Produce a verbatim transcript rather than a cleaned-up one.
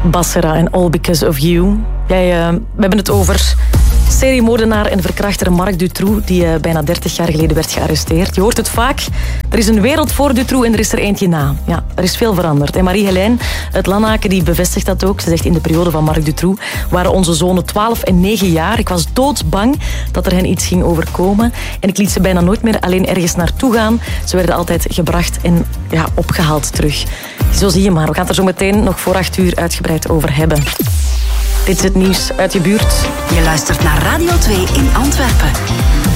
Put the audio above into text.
Basra en All Because of You. Jij, uh, we hebben het over seriemoordenaar en verkrachter Marc Dutroux, die uh, bijna dertig jaar geleden werd gearresteerd. Je hoort het vaak. Er is een wereld voor Dutroux en er is er eentje na. Ja, er is veel veranderd. En Marie-Helijn uit Lanaken die bevestigt dat ook. Ze zegt, in de periode van Marc Dutroux waren onze zonen twaalf en negen jaar. Ik was doodsbang dat er hen iets ging overkomen. En ik liet ze bijna nooit meer alleen ergens naartoe gaan. Ze werden altijd gebracht en ja, opgehaald terug. Zo zie je maar. We gaan het er zo meteen nog voor acht uur uitgebreid over hebben. Dit is het nieuws uit je buurt. Je luistert naar Radio twee in Antwerpen.